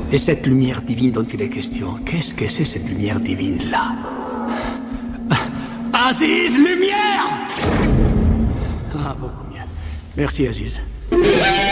Et cette lumière divine dont il est question, qu'est-ce que c'est cette lumière divine-là? Aziz, lumière! Ah, beaucoup mieux. Merci, Aziz.